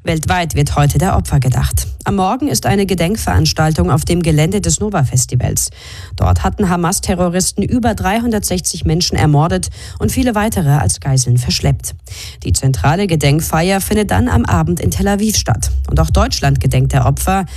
Weltweit wird heute der Opfer gedacht. Am Morgen ist eine Gedenkveranstaltung auf dem Gelände des Nova-Festivals. Dort hatten Hamas-Terroristen über 360 Menschen ermordet und viele weitere als Geiseln verschleppt. Die zentrale Gedenkfeier findet dann am Abend in Tel Aviv statt. Und auch Deutschland gedenkt der Opfer.